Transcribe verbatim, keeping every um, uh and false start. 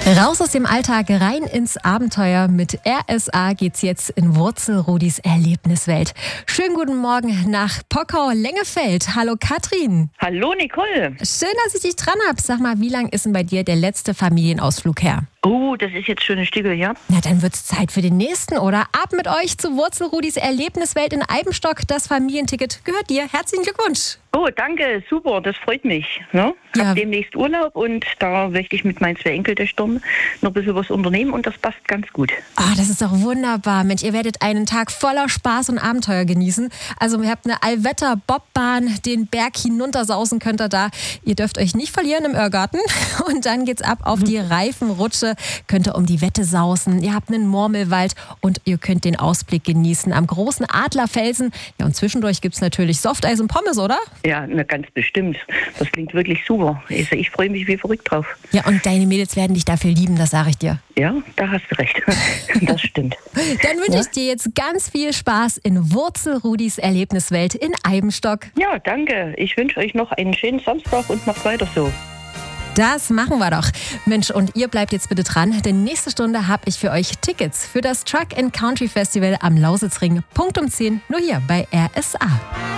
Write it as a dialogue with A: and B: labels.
A: Raus aus dem Alltag, rein ins Abenteuer. Mit R S A geht's jetzt in Wurzelrudis Erlebniswelt. Schönen guten Morgen nach Pockau-Lengefeld. Hallo Katrin.
B: Hallo Nicole.
A: Schön, dass ich dich dran habe. Sag mal, wie lang ist denn bei dir der letzte Familienausflug her?
B: Oh, das ist jetzt schon ein Stück, ja?
A: Na, dann wird's Zeit für den nächsten, oder? Ab mit euch zu Wurzelrudis Erlebniswelt in Eibenstock. Das Familienticket gehört dir. Herzlichen Glückwunsch.
B: Oh, danke, super, das freut mich. Ne? Ich
A: Ja.
B: habe demnächst Urlaub und da möchte ich mit meinen zwei Enkeltöchtern noch ein bisschen was unternehmen und das passt ganz gut.
A: Ah, das ist doch wunderbar. Mensch, ihr werdet einen Tag voller Spaß und Abenteuer genießen. Also ihr habt eine Allwetter-Bobbahn, den Berg hinuntersausen könnt ihr da. Ihr dürft euch nicht verlieren im Irrgarten. Und dann geht's ab auf die Reifenrutsche. Könnt ihr um die Wette sausen. Ihr habt einen Murmelwald und ihr könnt den Ausblick genießen am großen Adlerfelsen. Ja, und zwischendurch gibt's natürlich Softeis und Pommes, oder?
B: Ja, na, ganz bestimmt. Das klingt wirklich super. Also ich freue mich wie verrückt drauf.
A: Ja, und deine Mädels werden dich dafür lieben, das sage ich dir.
B: Ja, da hast du recht. Das stimmt.
A: Dann wünsche
B: Ja?
A: ich dir jetzt ganz viel Spaß in Wurzelrudis Erlebniswelt in Eibenstock.
B: Ja, danke. Ich wünsche euch noch einen schönen Samstag und macht weiter so.
A: Das machen wir doch. Mensch, und ihr bleibt jetzt bitte dran, denn nächste Stunde habe ich für euch Tickets für das Truck and Country Festival am Lausitzring. Punkt um zehn, nur hier bei R S A.